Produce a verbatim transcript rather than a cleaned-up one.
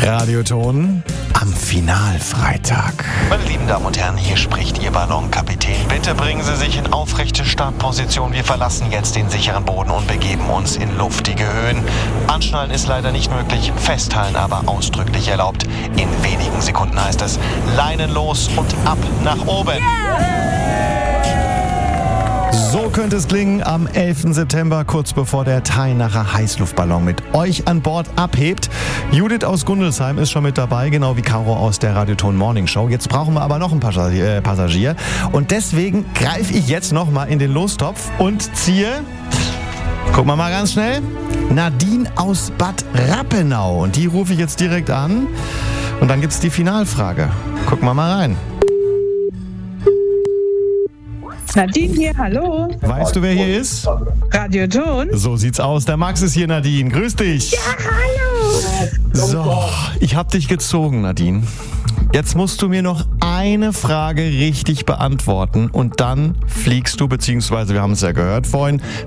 Radioton am Finalfreitag. Meine lieben Damen und Herren, hier spricht Ihr Ballonkapitän. Bitte bringen Sie sich in aufrechte Startposition. Wir verlassen jetzt den sicheren Boden und begeben uns in luftige Höhen. Anschnallen ist leider nicht möglich, festhalten aber ausdrücklich erlaubt. In wenigen Sekunden heißt es Leinen los und ab nach oben. So könnte es klingen am elften September, kurz bevor der Tainacher Heißluftballon mit euch an Bord abhebt. Judith aus Gundelsheim ist schon mit dabei, genau wie Caro aus der Radioton Morning Show. Jetzt brauchen wir aber noch einen Passagier. Äh, Passagier. Und deswegen greife ich jetzt noch mal in den Lostopf und ziehe, gucken wir mal ganz schnell, Nadine aus Bad Rappenau. Und die rufe ich jetzt direkt an. Und dann gibt es die Finalfrage. Gucken wir mal rein. Nadine hier, hallo. Weißt du, wer hier ist? Radioton. So sieht's aus. Der Max ist hier, Nadine. Grüß dich. Ja, hallo. So, ich hab dich gezogen, Nadine. Jetzt musst du mir noch eine Frage richtig beantworten und dann fliegst du, beziehungsweise wir haben es ja gehört vorhin,